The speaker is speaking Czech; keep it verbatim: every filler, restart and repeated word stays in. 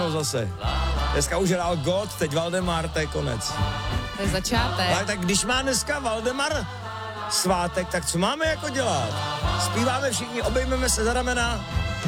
mnou zase. Dneska už hrál God, teď Valdemar, to je konec. To je začátek. Ale tak když má dneska Valdemar svátek, tak co máme jako dělat? Zpíváme všichni, obejmeme se za ramena